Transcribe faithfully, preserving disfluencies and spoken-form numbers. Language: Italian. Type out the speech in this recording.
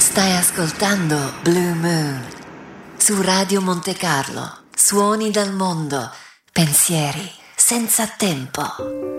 Stai ascoltando Blue Moon su Radio Monte Carlo. Suoni dal mondo, pensieri senza tempo.